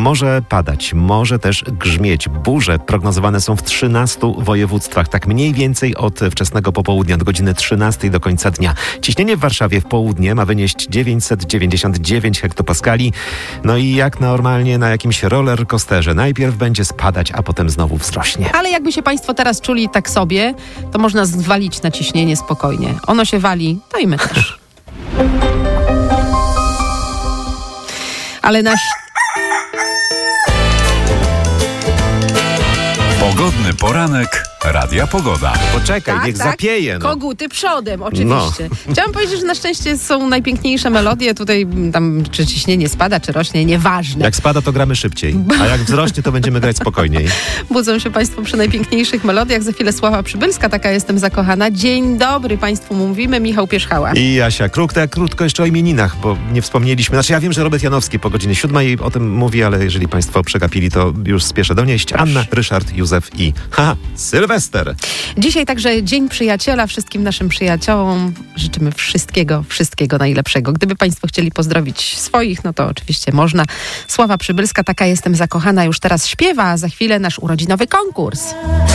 Może padać, może też grzmieć. Burze prognozowane są w 13 województwach, tak mniej więcej od wczesnego popołudnia, od godziny 13 do końca dnia. Ciśnienie w Warszawie w południe ma wynieść 999 hektopaskali. No i jak normalnie na jakimś roller coasterze. Najpierw będzie spadać, a potem znowu wzrośnie. Ale jakby się państwo teraz czuli tak sobie, to można zwalić na ciśnienie spokojnie. Ono się wali, to i my też. Ale nasz... Pogodny poranek Radia Pogoda. Poczekaj, niech zapieje. No. Koguty przodem, oczywiście. Chciałam powiedzieć, że na szczęście są najpiękniejsze melodie. Tutaj tam czy ciśnienie spada, czy rośnie, nieważne. Jak spada, to gramy szybciej. A jak wzrośnie, to będziemy grać spokojniej. Budzą się państwo przy najpiękniejszych melodiach. Za chwilę Sława Przybylska, taka jestem zakochana. Dzień dobry państwu mówimy, Michał Pierzchała. I Jasia Kruk. Tak krótko jeszcze o imieninach, bo nie wspomnieliśmy. Znaczy ja wiem, że Robert Janowski po godzinie 7 o tym mówi, ale jeżeli państwo przegapili, to już spieszę donieść. Proszę. Anna, Ryszard, Józef i Sylwester. Dzisiaj także Dzień Przyjaciela. Wszystkim naszym przyjaciołom życzymy wszystkiego najlepszego. Gdyby państwo chcieli pozdrowić swoich, no to oczywiście można. Sława Przybylska, taka jestem zakochana, już teraz śpiewa, a za chwilę nasz urodzinowy konkurs.